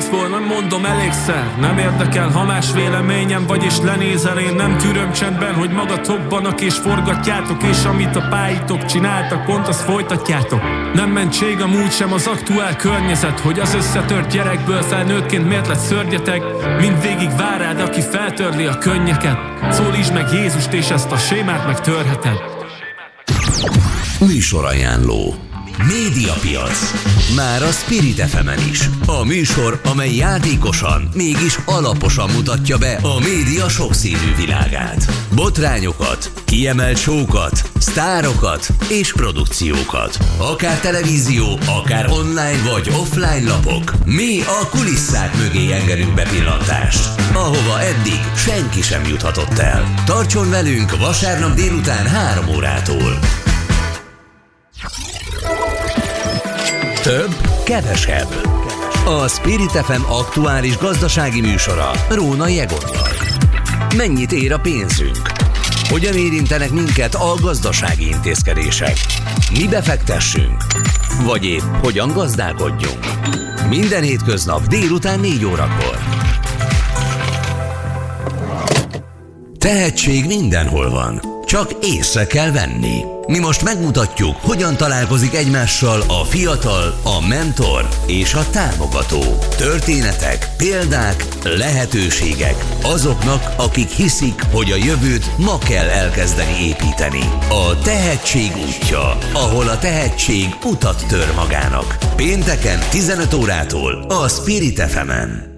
húzból, nem mondom elégszer. Nem érdekel, ha más véleményem vagy és lenézel. Én nem tűröm csendben, hogy magatokbanak és forgatjátok, és amit a pályítok csináltak, pont azt folytatjátok. Nem mentség amúgy sem az aktuál környezet, hogy az összetört gyerekből felnőttként miért lett szörnyetek. Mindvégig vár rád, aki feltörli a könnyeket. Szólítsd meg Jézust, és ezt a sémát megtörheted. Műsorajánló. Médiapiac. Már a Spirit FM-en is. A műsor, amely játékosan, mégis alaposan mutatja be a média sokszínű világát. Botrányokat, kiemelt show-kat, sztárokat és produkciókat. Akár televízió, akár online vagy offline lapok. Mi a kulisszák mögé engedünk bepillantást, ahova eddig senki sem juthatott el. Tartson velünk vasárnap délután 3 órától. Több, kevesebb. A Spirit FM aktuális gazdasági műsora Rónai Egonnal. Mennyit ér a pénzünk? Hogyan érintenek minket a gazdasági intézkedések? Mi befektessünk? Vagy épp hogyan gazdálkodjunk? Minden hétköznap délután 4 órakor. Tehetség mindenhol van, csak észre kell venni. Mi most megmutatjuk, hogyan találkozik egymással a fiatal, a mentor és a támogató. Történetek, példák, lehetőségek azoknak, akik hiszik, hogy a jövőt ma kell elkezdeni építeni. A tehetség útja, ahol a tehetség utat tör magának. Pénteken 15 órától a Spirit FM-en.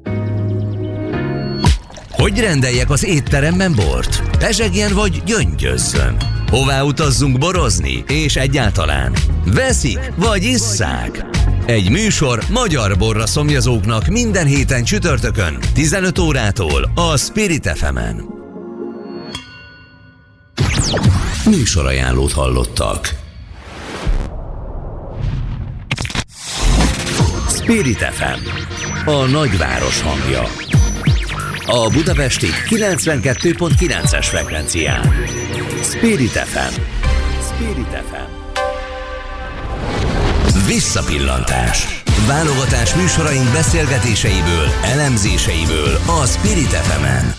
Hogy rendeljek az étteremben bort? Pezsegjen vagy gyöngyözzön? Hová utazzunk borozni? És egyáltalán veszik vagy isszák? Egy műsor magyar borra szomjazóknak minden héten csütörtökön 15 órától a Spirit FM-en. Műsorajánlót hallottak. Spirit FM, a nagyváros hangja. A budapesti 92.9-es frekvencián. Spirit FM. Spirit FM. Visszapillantás. Válogatás műsoraink beszélgetéseiből, elemzéseiből a Spirit FM-en.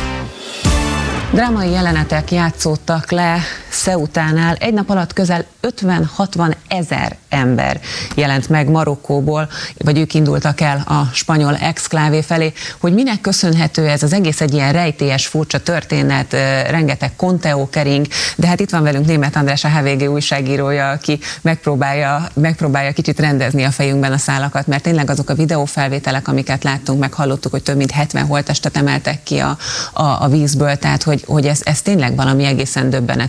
Drámai jelenetek játszódtak le Ceutánál. Egy nap alatt közel 50-60 ezer ember jelent meg Marokkóból, vagy ők indultak el a spanyol exklávé felé. Hogy minek köszönhető ez az egész, egy ilyen rejtélyes, furcsa történet, rengeteg konteókering, de hát itt van velünk Németh András, a HVG újságírója, aki megpróbálja kicsit rendezni a fejünkben a szálakat, mert tényleg azok a videófelvételek, amiket láttunk, meg hallottuk, hogy több mint 70 holttestet emeltek ki a vízből, tehát hogy ez tényleg valami egészen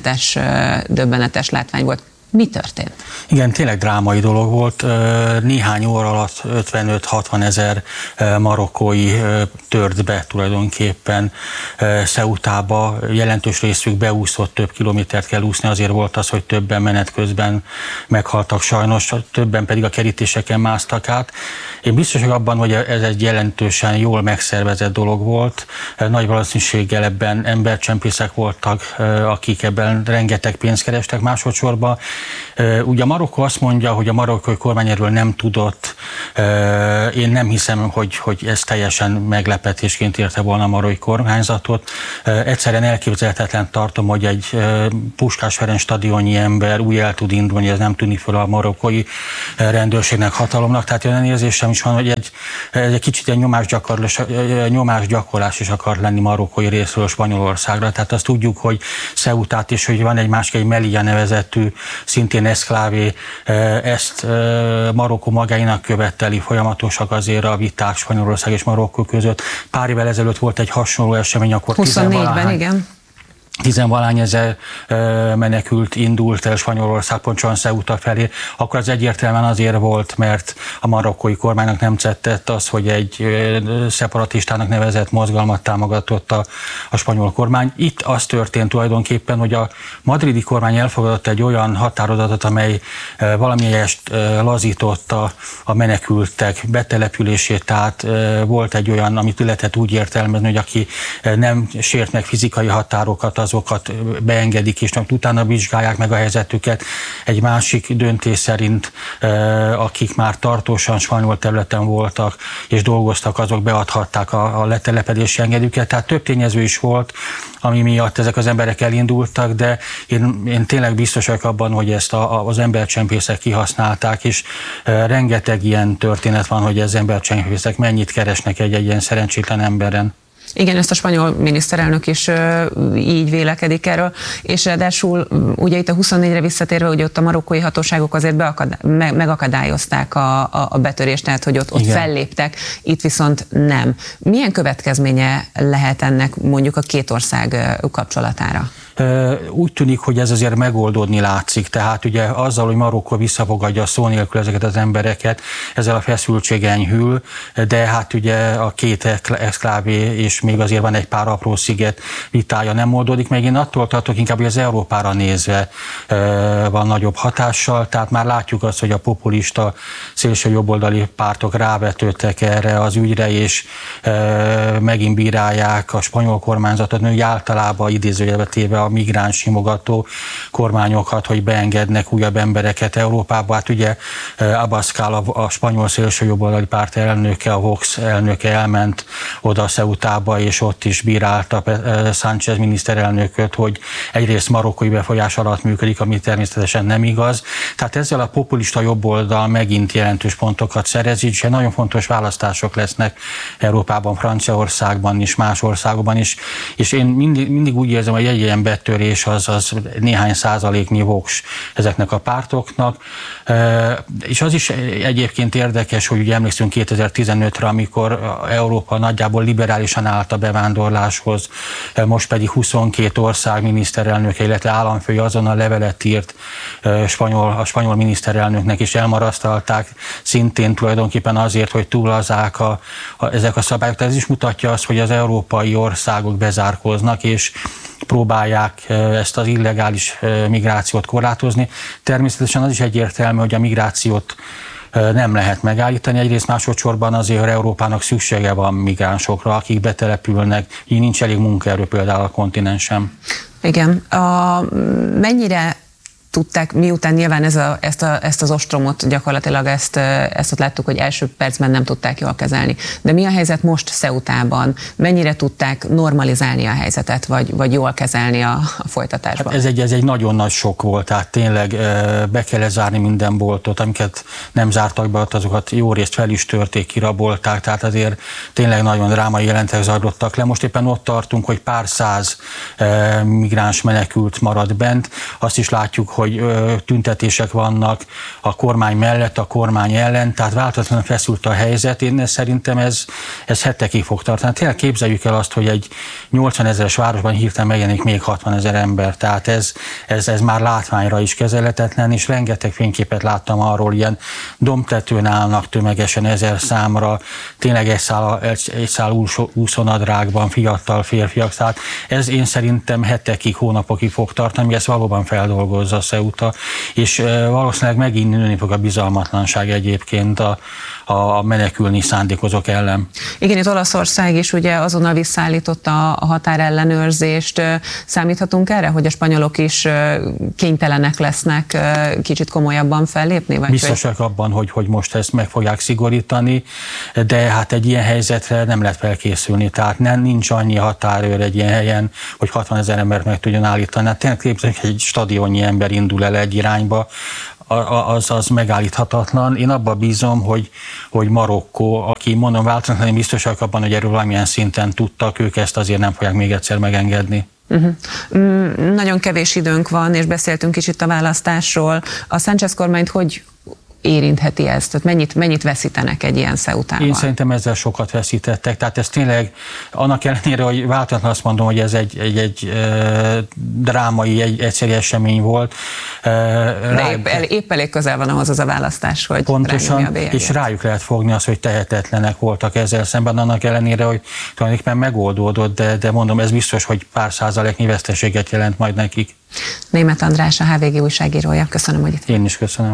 döbbenetes látvány volt. Mi történt? Igen, tényleg drámai dolog volt. Néhány óra alatt 55-60 ezer marokkói tört be tulajdonképpen Ceutába. Jelentős részük beúszott, több kilométert kell úszni, azért volt az, hogy többen menet közben meghaltak sajnos, többen pedig a kerítéseken másztak át. Én biztos vagyok abban, hogy ez egy jelentősen jól megszervezett dolog volt. Nagy valószínűséggel ebben embercsempészek voltak, akik ebben rengeteg pénzt kerestek másodszorban. Ugye a Marokkó azt mondja, hogy a marokkói kormány erről nem tudott. Én nem hiszem, hogy ez teljesen meglepetésként érte volna a marokkói kormányzatot. Egyszerűen elképzelhetetlen tartom, hogy egy Puskás Ferenc stadionnyi ember úgy el tud indulni, ez nem tűnik föl a marokkói rendőrségnek, hatalomnak. Tehát olyan érzésem is van, hogy egy kicsit egy nyomásgyakorlás is akar lenni marokkói részről Spanyolországra. Tehát azt tudjuk, hogy Ceutát is, hogy van egy másik, egy Melilla nevezetű szintén exklávé, ezt Marokkó magáinak követeli, folyamatosak azért a viták Spanyolország és Marokkó között. Pár évvel ezelőtt volt egy hasonló esemény, akkor 24-ben, igen. 10-valány ezer menekült indult el Spanyolország pontosan Ceuta felé, akkor az egyértelműen azért volt, mert a marokkói kormánynak nem tetszett az, hogy egy szeparatistának nevezett mozgalmat támogatott a spanyol kormány. Itt az történt tulajdonképpen, hogy a madridi kormány elfogadott egy olyan határozatot, amely valamelyest lazította a menekültek betelepülését, tehát volt egy olyan, amit lehetett úgy értelmezni, hogy aki nem sért meg fizikai határokat, azokat beengedik, és utána vizsgálják meg a helyzetüket. Egy másik döntés szerint, akik már tartósan spanyol területen voltak és dolgoztak, azok beadhatták a letelepedési engedélyüket. Tehát több tényező is volt, ami miatt ezek az emberek elindultak, de én tényleg biztos vagyok abban, hogy ezt az embercsempészek kihasználták, és rengeteg ilyen történet van, hogy az embercsempészek mennyit keresnek egy ilyen szerencsétlen emberen. Igen, ezt a spanyol miniszterelnök is így vélekedik erről, és ráadásul ugye itt a 24-re visszatérve, hogy ott a marokkói hatóságok azért megakadályozták a betörést, tehát hogy ott felléptek, itt viszont nem. Milyen következménye lehet ennek mondjuk a két ország kapcsolatára? Úgy tűnik, hogy ez azért megoldódni látszik, tehát ugye azzal, hogy Marokkó visszafogadja szó nélkül ezeket az embereket, ezzel a feszültség enyhül, de hát ugye a két exklávé és még azért van egy pár apró sziget vitája nem oldódik meg. Én attól tartok inkább, hogy az Európára nézve van nagyobb hatással, tehát már látjuk azt, hogy a populista szélső jobboldali pártok rávetődtek erre az ügyre, és megint bírálják a spanyol kormányzatot, női általában idézőjelbe téve a migráns simogató kormányokat, hogy beengednek újabb embereket Európába. Hát ugye Abascal, a spanyol szélsőjobboldali párt elnöke, a Vox elnöke elment oda Ceutába, és ott is bírálta Sánchez miniszterelnököt, hogy egyrészt marokkói befolyás alatt működik, ami természetesen nem igaz. Tehát ezzel a populista jobboldal megint jelentős pontokat szerez, és nagyon fontos választások lesznek Európában, Franciaországban és más országokban is, és én mindig úgy érzem, hogy egy ilyen betörés az néhány százaléknyi voks ezeknek a pártoknak. És az is egyébként érdekes, hogy ugye emlékszünk 2015-re, amikor Európa nagyjából liberálisan állt a bevándorláshoz, most pedig 22 ország miniszterelnöke, illetve államfői azonnal levelet írt a spanyol miniszterelnöknek, és elmarasztalták szintén tulajdonképpen azért, hogy túllazák ezek a szabályok. Tehát ez is mutatja azt, hogy az európai országok bezárkóznak, és próbálják ezt az illegális migrációt korlátozni. Természetesen az is egyértelmű, hogy a migrációt nem lehet megállítani. Egyrészt másodszorban azért Európának szüksége van migránsokra, akik betelepülnek, így nincs elég munkaerő például a kontinensen. Igen. Mennyire tudták, miután nyilván ezt az ostromot gyakorlatilag ezt ott láttuk, hogy első percben nem tudták jól kezelni. De mi a helyzet most Ceutában? Mennyire tudták normalizálni a helyzetet, vagy jól kezelni a folytatásban? Hát ez egy nagyon nagy sok volt, tehát tényleg be kellett zárni minden boltot, amiket nem zártak be, azokat jó részt fel is törték, kirabolták, tehát azért tényleg nagyon drámai jelentek zajlottak le. Most éppen ott tartunk, hogy pár száz migráns menekült marad bent. Azt is látjuk, hogy tüntetések vannak a kormány mellett, a kormány ellen, tehát változatlanul feszült a helyzet. Én szerintem ez hetekig fog tartani. Tényleg képzeljük el azt, hogy egy 80 000-es városban hirtelen megjelenik még 60 000 ember, tehát ez már látványra is kezelhetetlen, és rengeteg fényképet láttam arról, ilyen dombtetőn állnak tömegesen 1000 számra, tényleg egy szál úszonadrágban fiatal férfiak, tehát ez én szerintem hetekig, hónapokig fog tartani, ez valóban feldolgozza Ceuta, és valószínűleg megint nőni fog a bizalmatlanság egyébként a menekülni szándékozók ellen. Igen, itt Olaszország is ugye azonnal visszaállította a határellenőrzést. Számíthatunk erre, hogy a spanyolok is kénytelenek lesznek kicsit komolyabban fellépni? Biztosak abban, hogy most ezt meg fogják szigorítani, de hát egy ilyen helyzetre nem lehet felkészülni, tehát nincs annyi határőr egy ilyen helyen, hogy 60 000 embert meg tudjon állítani. Hát tényleg képzeljük, egy stadionnyi ember indul el egy irányba, az megállíthatatlan. Én abban bízom, hogy Marokkó, aki mondom változatlanul biztosak abban, hogy erről valamilyen szinten tudtak, ők ezt azért nem fogják még egyszer megengedni. Nagyon kevés időnk van, és beszéltünk kicsit a választásról. A Sánchez kormányt hogy érintheti ezt? Tehát mennyit veszítenek egy ilyen Ceutával? Én szerintem ezzel sokat veszítettek. Tehát ez tényleg, annak ellenére, hogy változatlanul azt mondom, hogy ez egy drámai, egy egyszerű esemény volt. Épp elég közel van ahhoz az a választás, hogy pontosan, a és rájuk lehet fogni azt, hogy tehetetlenek voltak ezzel szemben, annak ellenére, hogy tulajdonképpen megoldódott, de mondom, ez biztos, hogy pár százaléknyi veszteséget jelent majd nekik. Németh András, a HVG újságírója. Köszönöm, hogy itt. Én is köszönöm.